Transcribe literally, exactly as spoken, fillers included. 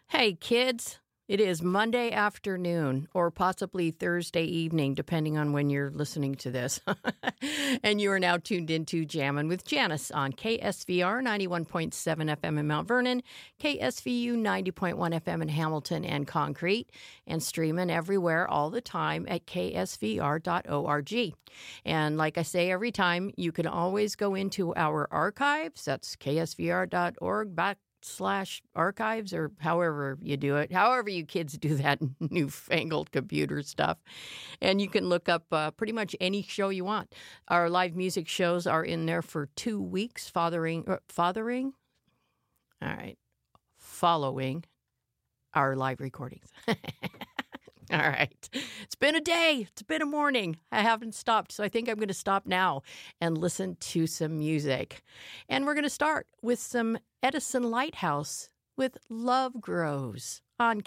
Hey, kids, it is Monday afternoon or possibly Thursday evening, depending on when you're listening to this. And you are now tuned into Jammin' with Janice on K S V R ninety-one point seven F M in Mount Vernon, K S V U ninety point one F M in Hamilton and Concrete, and streaming everywhere all the time at K S V R dot org. And like I say every time, you can always go into our archives. That's K S V R dot org back slash archives, or however you do it, however you kids do that newfangled computer stuff. And you can look up uh, pretty much any show you want. Our live music shows are in there for two weeks, fathering, uh, fathering, all right, following our live recordings. All right. It's been a day. It's been a morning. I haven't stopped, so I think I'm going to stop now and listen to some music. And we're going to start with some Edison Lighthouse with Love Grows on